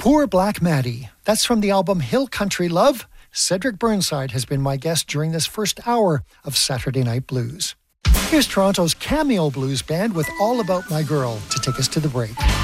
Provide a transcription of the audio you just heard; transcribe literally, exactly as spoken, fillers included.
Poor Black Maddie. That's from the album Hill Country Love. Cedric Burnside has been my guest during this first hour of Saturday Night Blues. Here's Toronto's Cameo Blues Band with All About My Girl to take us to the break.